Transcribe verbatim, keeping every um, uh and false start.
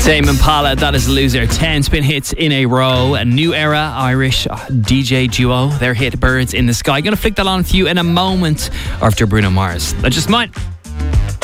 Tame Impala, that is a loser. ten spin hits in a row. A new era Irish D J duo. Their hit Birds in the Sky. Gonna flick that on for you in a moment after Bruno Mars. That just might.